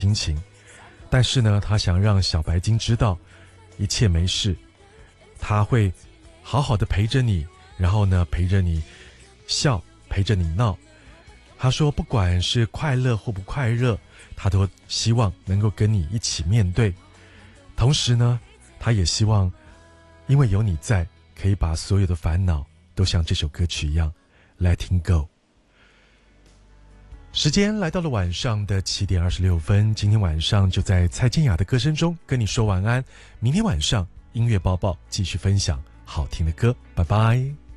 心情，但是呢，他想让小白鲸知道一切没事，他会好好的陪着你，然后呢，陪着你笑，陪着你闹。他说不管是快乐或不快乐，他都希望能够跟你一起面对。同时呢，他也希望因为有你在，可以把所有的烦恼都像这首歌曲一样 Letting Go。 时间来到了晚上的7点26分，今天晚上就在蔡健雅的歌声中跟你说晚安，明天晚上音乐包报继续分享好听的歌，拜拜。